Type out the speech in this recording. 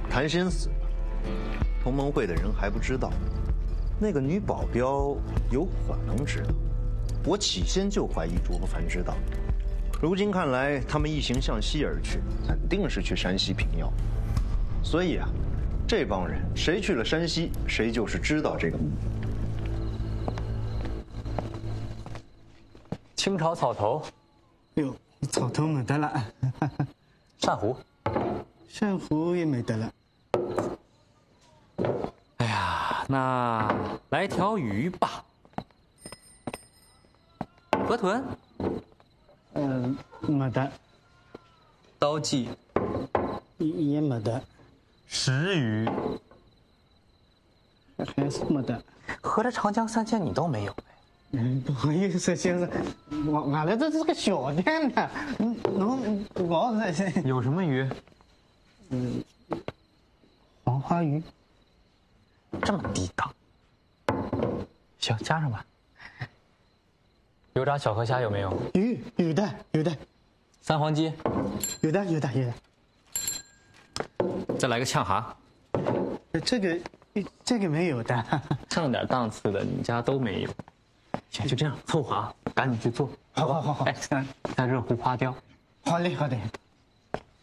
谭鑫死了，同盟会的人还不知道，那个女保镖有可能知道。我起先就怀疑卓不凡知道，如今看来，他们一行向西而去，肯定是去山西平药。所以啊，这帮人谁去了山西，谁就是知道这个秘密。 清朝草头， 哟，草头没得了， 珊瑚， 珊瑚也没得了。 哎呀，那来条鱼吧。河豚， 没得， 刀鲫， 也没得， 石鱼， 还是没得。 合着长江3000你都没有呗？ 不好意思，先生，俺来这是个小店的，侬我这有什么鱼？ 黄花鱼， 这么低档。行，加上吧。油炸小河虾有没有？ 有的， 三黄鸡， 有的。 再来个呛蛤。 这个没有的。 上点档次的你家都没有。行，就这样凑合啊，赶紧去做。 好。 哎，再热乎花雕。 好嘞。